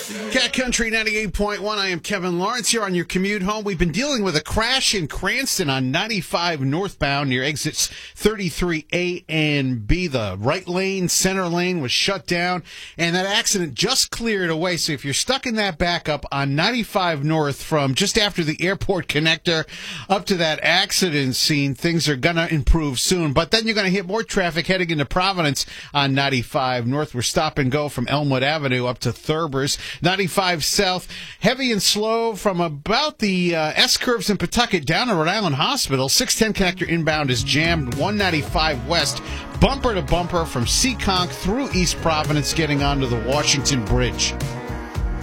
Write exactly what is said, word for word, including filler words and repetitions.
Cat Country ninety-eight point one. I am Kevin Lawrence here on your commute home. We've been dealing with a crash in Cranston on ninety-five northbound near exits thirty-three A and B. The right lane, center lane was shut down, and that accident just cleared away. So if you're stuck in that backup on ninety-five north from just after the airport connector up to that accident scene, things are going to improve soon. But then you're going to hit more traffic heading into Providence on ninety-five north. We're stop and go from Elmwood Avenue up to Thurber's. ninety-five south, heavy and slow from about the uh, S-curves in Pawtucket down to Rhode Island Hospital. six ten connector inbound is jammed. one ninety-five west, bumper to bumper from Seekonk through East Providence, getting onto the Washington Bridge.